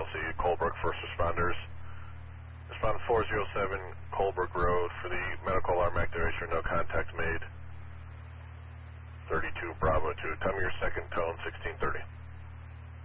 LLC, Colebrook First Responders. Respond 407 Colebrook Road for the medical alarm activation, no contact made. 32 Bravo 2. Tell me your second tone, 1630.